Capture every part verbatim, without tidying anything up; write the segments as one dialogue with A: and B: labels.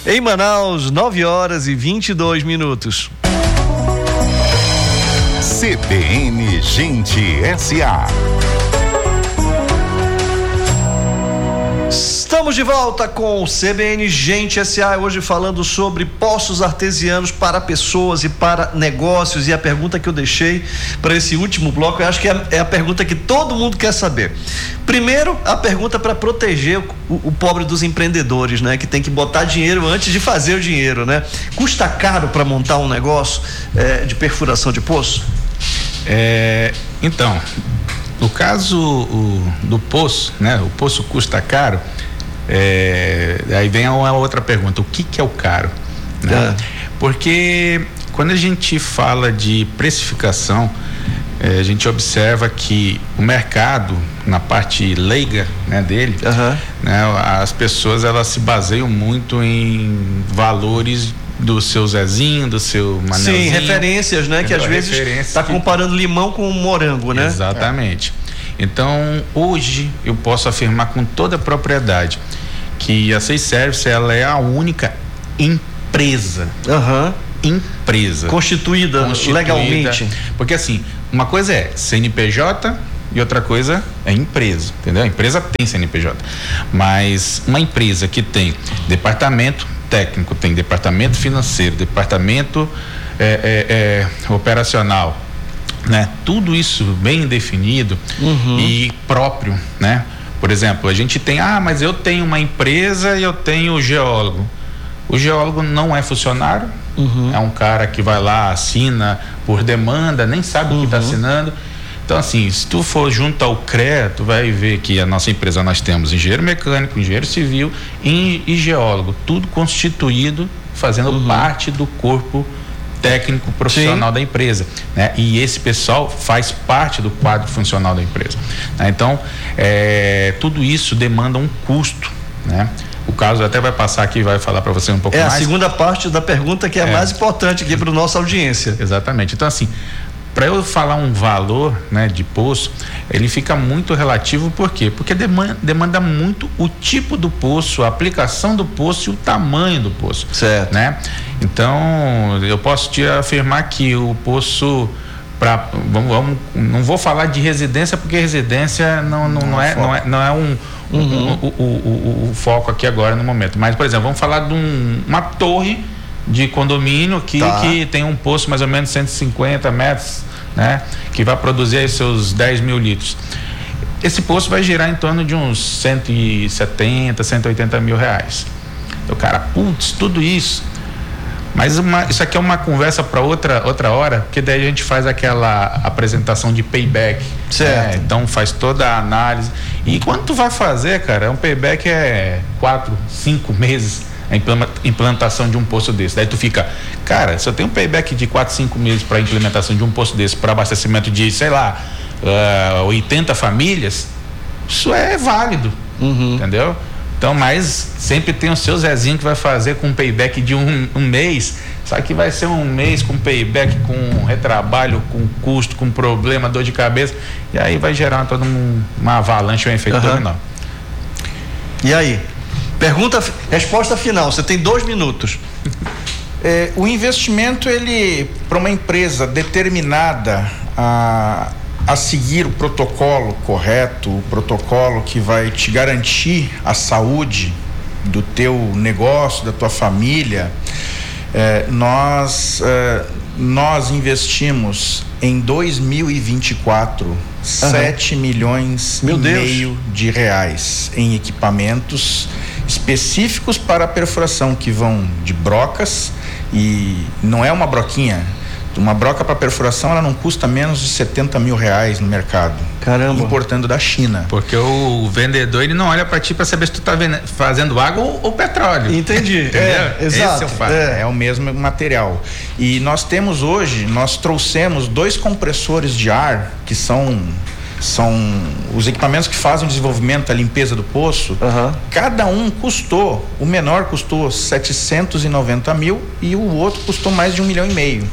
A: Em Manaus, nove horas e vinte e dois minutos.
B: C B N Gente S A.
A: Estamos de volta com o C B N Gente S A, hoje falando sobre poços artesianos para pessoas e para negócios. E a pergunta que eu deixei para esse último bloco, eu acho que é a, é a pergunta que todo mundo quer saber. Primeiro, a pergunta para proteger o, o pobre dos empreendedores, né? Que tem que botar dinheiro antes de fazer o dinheiro, né? Custa caro para montar um negócio é, de perfuração de poço?
C: É, então, no caso o, do poço, né? O poço custa caro. É, aí vem uma outra pergunta: o que que é o caro, né? É. Porque quando a gente fala de precificação, é, a gente observa que o mercado, na parte leiga, né, dele, uhum. né, as pessoas elas se baseiam muito em valores do seu Zezinho, do seu Manelzinho.
A: Sim, referências, né? Que às vezes está que... comparando limão com morango, né?
C: Exatamente. É. Então, hoje eu posso afirmar com toda a propriedade que a Seis Service, ela é a única empresa.
A: Uhum.
C: Empresa.
A: Constituída, Constituída legalmente.
C: Porque assim, uma coisa é C N P J e outra coisa é empresa, entendeu? A empresa tem C N P J, mas uma empresa que tem departamento técnico, tem departamento financeiro, departamento é, é, é, operacional, né? Tudo isso bem definido uhum. e próprio, né? Por exemplo, a gente tem, ah, mas eu tenho uma empresa e eu tenho o geólogo. O geólogo não é funcionário, uhum. é um cara que vai lá, assina por demanda, nem sabe uhum. o que está assinando. Então, assim, se tu for junto ao C R E A, tu vai ver que a nossa empresa, nós temos engenheiro mecânico, engenheiro civil e, e geólogo, tudo constituído, fazendo uhum. parte do corpo técnico profissional Sim. da empresa, né? E esse pessoal faz parte do quadro funcional da empresa, né? Então, é, tudo isso demanda um custo, né? O Carlos até vai passar aqui e vai falar para você um pouco
A: é
C: mais.
A: É a segunda parte da pergunta que é, é. mais importante aqui para nossa audiência.
C: Exatamente. Então, assim, para eu falar um valor, né, de poço, ele fica muito relativo. Por quê? Porque demanda, demanda muito o tipo do poço, a aplicação do poço e o tamanho do poço.
A: Certo.
C: Né? Então, eu posso te afirmar que o poço, pra, vamos, vamos, não vou falar de residência, porque residência não, não, não, não, é, não, é, não é um, uhum. um, o, o, o, o foco aqui agora no momento. Mas, por exemplo, vamos falar de um, uma torre de condomínio aqui tá. que tem um poço mais ou menos cento e cinquenta metros, né? Que vai produzir aí seus dez mil litros. Esse poço vai girar em torno de uns cento e setenta, cento e oitenta mil reais. O cara, putz, tudo isso. Mas uma, isso aqui é uma conversa para outra, outra hora, porque daí a gente faz aquela apresentação de payback.
A: Certo.
C: Né? Então faz toda a análise. E quando tu vai fazer, cara, um payback é quatro, cinco meses a implantação de um poço desse. Daí tu fica, cara, se eu tenho um payback de quatro, cinco meses para implementação de um poço desse, para abastecimento de, sei lá, uh, oitenta famílias, isso é válido, uhum. entendeu? Então, mas sempre tem o seu Zezinho que vai fazer com um payback de um, um mês, sabe que vai ser um mês com payback, com retrabalho, com custo, com problema, dor de cabeça, e aí vai gerar toda um, uma avalanche, um efeito uhum. dominó.
A: E aí? Pergunta, resposta final, você tem dois minutos.
D: É, o investimento, ele, para uma empresa determinada a, a seguir o protocolo correto, o protocolo que vai te garantir a saúde do teu negócio, da tua família, é, nós, é, nós investimos em dois mil e vinte e quatro uhum. sete milhões
A: Meu
D: e
A: Deus.
D: meio de reais em equipamentos específicos para a perfuração, que vão de brocas, e não é uma broquinha. Uma broca para perfuração, ela não custa menos de setenta mil reais no mercado.
A: Caramba.
D: Importando da China.
C: Porque o vendedor, ele não olha para ti para saber se tu tá fazendo água ou, ou petróleo.
A: Entendi.
D: É, exato.
C: Esse é o fato.
D: É. é o mesmo material. E nós temos hoje, nós trouxemos dois compressores de ar, que são são os equipamentos que fazem o desenvolvimento, a limpeza do poço. Uhum. Cada um custou, o menor custou setecentos e noventa mil e o outro custou mais de um milhão e meio.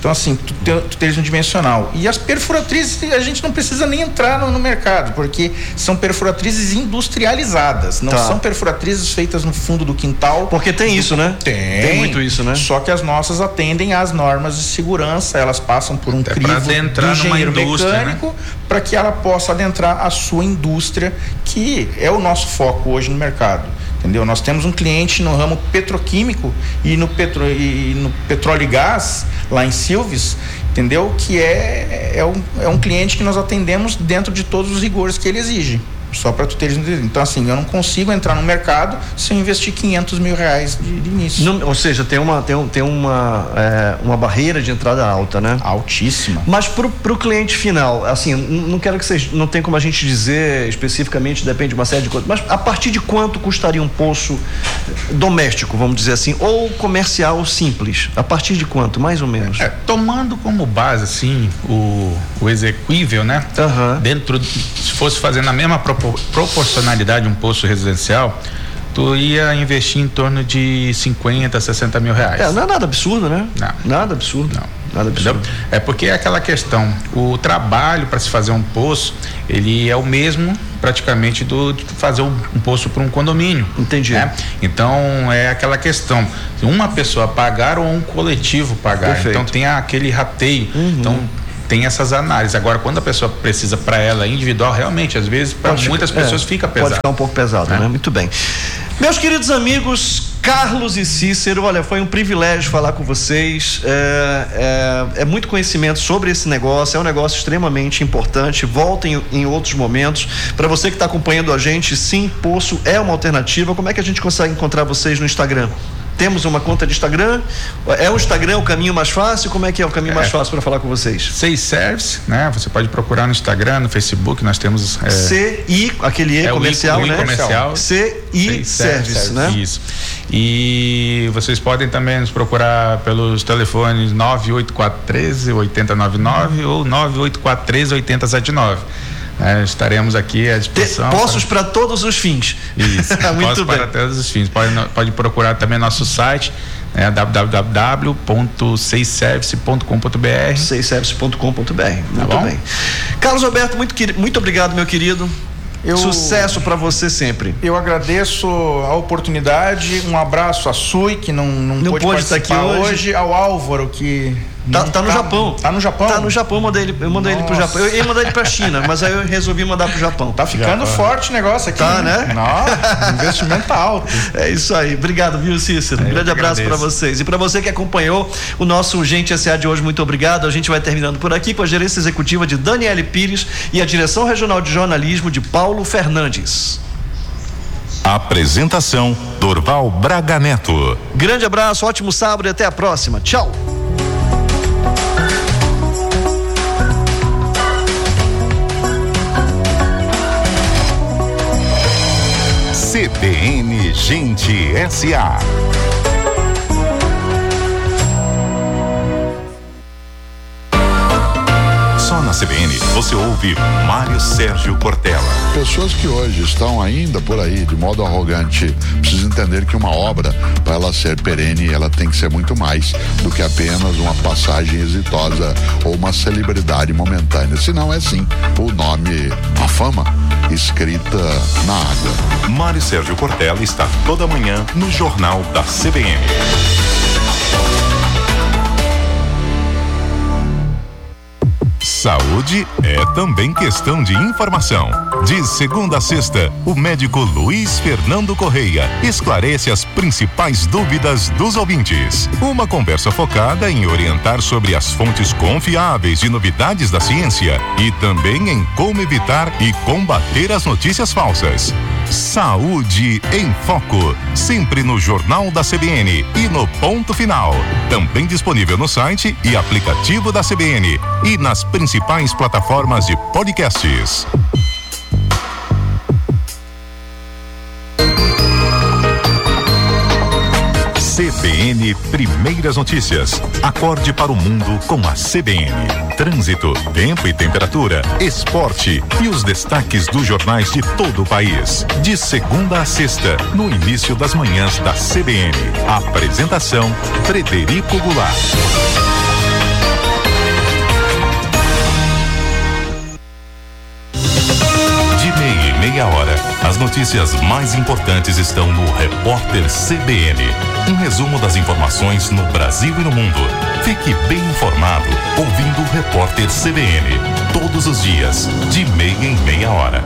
D: Então, assim, tu, te, tu tens um dimensional. E as perfuratrizes, a gente não precisa nem entrar no, no mercado, porque são perfuratrizes industrializadas, não
A: Tá.
D: são perfuratrizes feitas no fundo do quintal.
A: Porque tem isso, né?
D: Tem.
A: Tem muito isso, né?
D: Só que as nossas atendem às normas de segurança, elas passam por um
C: É pra
D: crivo do
C: adentrar numa
D: engenheiro
C: indústria,
D: mecânico,
C: né?
D: para que ela possa adentrar a sua indústria, que é o nosso foco hoje no mercado. Entendeu? Nós temos um cliente no ramo petroquímico e no, petro, e no petróleo e gás, lá em Silves, entendeu? Que é, é, um, é um cliente que nós atendemos dentro de todos os rigores que ele exige. Só para tu teres entendido. Então, assim, eu não consigo entrar no mercado sem investir quinhentos mil reais de, de início.
A: Não, ou seja, tem uma, tem, um, tem uma, é, uma barreira de entrada alta, né?
D: Altíssima.
A: Mas pro, pro cliente final, assim, n- não quero que vocês, não tem como a gente dizer especificamente, depende de uma série de coisas, mas a partir de quanto custaria um poço doméstico, vamos dizer assim, ou comercial simples? A partir de quanto, mais ou menos?
C: É, tomando como base, assim, o, o exequível, né?
A: Aham.
C: Dentro, se fosse fazer na mesma propor- proporcionalidade um poço residencial, tu ia investir em torno de cinquenta, sessenta mil reais.
A: É, não é nada absurdo, né?
C: Não.
A: Nada absurdo.
C: Não.
A: Nada absurdo.
C: Entendeu? É porque é aquela questão, o trabalho para se fazer um poço, ele é o mesmo praticamente do de fazer um, um poço para um condomínio.
A: Entendi.
C: Né? Então é aquela questão, uma pessoa pagar ou um coletivo pagar.
A: Perfeito.
C: Então tem aquele rateio.
A: Uhum.
C: Então tem essas análises. Agora, quando a pessoa precisa para ela individual, realmente, às vezes, para
A: Pode
C: muitas
A: ficar-
C: pessoas
A: é,
C: fica pesado.
A: Pode ficar um pouco pesado,
C: É.
A: né? Muito bem. Meus queridos amigos, Carlos e Cícero, olha, foi um privilégio falar com vocês. É, é, é muito conhecimento sobre esse negócio, é um negócio extremamente importante. Voltem em outros momentos. Para você que está acompanhando a gente, sim, Poço é uma alternativa. Como é que a gente consegue encontrar vocês no Instagram? Temos uma conta de Instagram? É o Instagram o caminho mais fácil? Como é que é o caminho mais
C: É.
A: fácil para falar com vocês?
C: Seis Service, né? Você pode procurar no Instagram, no Facebook, nós temos. É,
A: C I, aquele E
C: é o I-
A: comercial,
C: o I
A: né?
C: comercial.
A: C I
C: Seis
A: Service, né?
C: Isso. E vocês podem também nos procurar pelos telefones nove oito quatro um três, oito zero nove nove ou nove oito quatro três, oito zero sete nove. É, estaremos aqui à disposição.
A: Postos para todos os fins.
C: Isso,
A: Muito
C: posso
A: bem.
C: para todos os fins. Pode, pode procurar também nosso site, né, w w w ponto seis service ponto com ponto b r.
A: seis service ponto com ponto b r. Muito
C: bom?
A: bem. Carlos Alberto, muito, queri- muito obrigado, meu querido.
D: Eu-
A: Sucesso para você sempre.
D: Eu agradeço a oportunidade, um abraço a Sui, que não, não,
A: Não
D: pôde
A: pôde estar aqui
D: participar
A: hoje.
D: hoje, ao Álvaro, que
A: Tá,
D: não
A: tá no Japão.
D: Tá no Japão?
A: Tá no Japão, eu mandei ele, eu mandei ele pro
D: Nossa.
A: Japão. Eu ia mandar ele pra China, mas aí eu resolvi mandar pro Japão.
D: Tá ficando forte o negócio aqui.
A: Tá, né?
D: Nossa, o investimento tá alto.
A: É isso aí. Obrigado, viu, Cícero? Um
C: Eu
A: grande
C: que
A: abraço para
C: agradeço.
A: vocês. E para você que acompanhou o nosso Gente S A de hoje, muito obrigado. A gente vai terminando por aqui com a gerência executiva de Daniele Pires e a direção regional de jornalismo de Paulo Fernandes.
B: Apresentação Dorval Braga Neto.
A: Grande abraço, ótimo sábado e até a próxima. Tchau.
B: C B N Gente S A. Só na C B N você ouve Mário Sérgio Cortella.
E: Pessoas que hoje estão ainda por aí de modo arrogante precisam entender que uma obra, para ela ser perene, ela tem que ser muito mais do que apenas uma passagem exitosa ou uma celebridade momentânea. Se não é sim o nome, a fama escrita na água.
B: Mário Sérgio Cortella está toda manhã no Jornal da C B N. Saúde é também questão de informação. De segunda a sexta, o médico Luiz Fernando Correia esclarece as principais dúvidas dos ouvintes. Uma conversa focada em orientar sobre as fontes confiáveis de novidades da ciência e também em como evitar e combater as notícias falsas. Saúde em Foco, sempre no Jornal da C B N e no Ponto Final. Também disponível no site e aplicativo da C B N e nas principais plataformas de podcasts. C B N Primeiras Notícias. Acorde para o mundo com a C B N. Trânsito, tempo e temperatura, esporte e os destaques dos jornais de todo o país. De segunda a sexta, no início das manhãs da C B N. Apresentação: Frederico Goulart. As notícias mais importantes estão no Repórter C B N. Um resumo das informações no Brasil e no mundo. Fique bem informado ouvindo o Repórter C B N. Todos os dias, de meia em meia hora.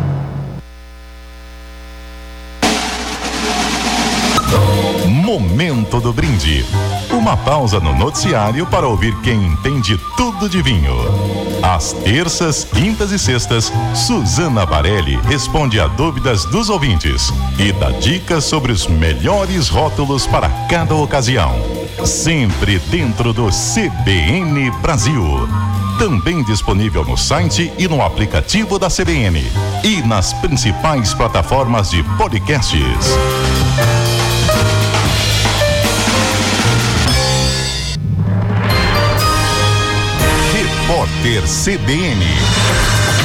B: Momento do Brinde. Uma pausa no noticiário para ouvir quem entende tudo de vinho. Às terças, quintas e sextas, Suzana Varelli responde a dúvidas dos ouvintes e dá dicas sobre os melhores rótulos para cada ocasião. Sempre dentro do C B N Brasil. Também disponível no site e no aplicativo da C B N. E nas principais plataformas de podcasts. Repórter C B N.